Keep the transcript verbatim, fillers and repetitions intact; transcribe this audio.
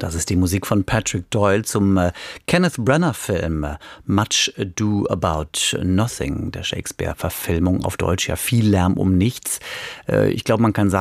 Das ist die Musik von Patrick Doyle zum äh, Kenneth Branagh-Film äh, Much Ado About Nothing, der Shakespeare-Verfilmung auf Deutsch, ja viel Lärm um nichts. Äh, ich glaube, man kann sagen,